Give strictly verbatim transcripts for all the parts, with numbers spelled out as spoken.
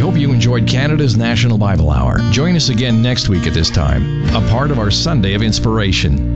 hope you enjoyed Canada's National Bible Hour. Join us again next week at this time, a part of our Sunday of Inspiration.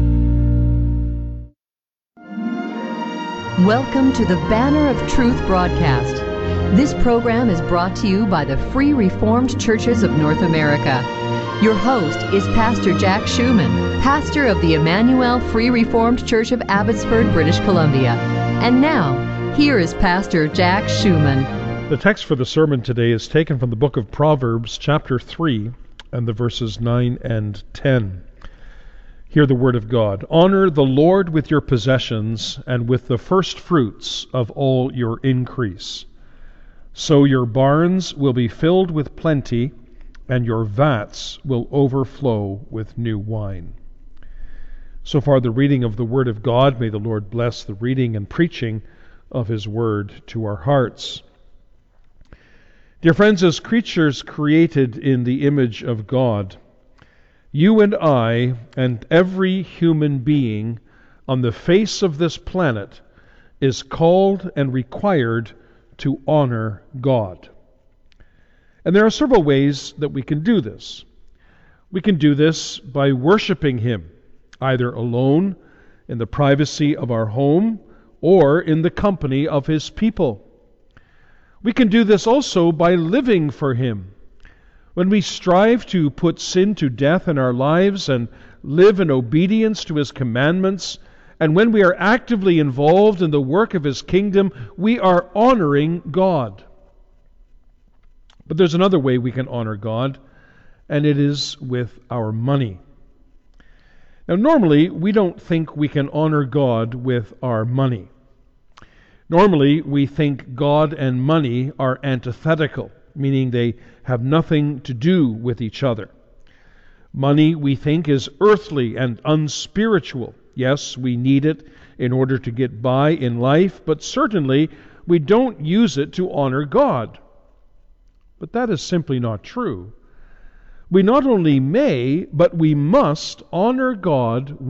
Welcome to the Banner of Truth broadcast. This program is brought to you by the Free Reformed Churches of North America. Your host is Pastor Jack Schumann, pastor of the Emmanuel Free Reformed Church of Abbotsford, British Columbia. And now, here is Pastor Jack Schumann. The text for the sermon today is taken from the book of Proverbs, chapter three, and the verses nine and ten. Hear the word of God. Honor the Lord with your possessions and with the first fruits of all your increase. So your barns will be filled with plenty, and your vats will overflow with new wine. So far the reading of the word of God. May the Lord bless the reading and preaching of his word to our hearts. Dear friends, as creatures created in the image of God, you and I and every human being on the face of this planet is called and required to honor God. And there are several ways that we can do this. We can do this by worshiping Him, either alone in the privacy of our home or in the company of His people. We can do this also by living for Him. When we strive to put sin to death in our lives and live in obedience to His commandments, and when we are actively involved in the work of His kingdom, we are honoring God. But there's another way we can honor God, and it is with our money. Now, normally, we don't think we can honor God with our money. Normally, we think God and money are antithetical, meaning they have nothing to do with each other. Money, we think, is earthly and unspiritual. Yes, we need it in order to get by in life, but certainly we don't use it to honor God. But that is simply not true. We not only may, but we must honor God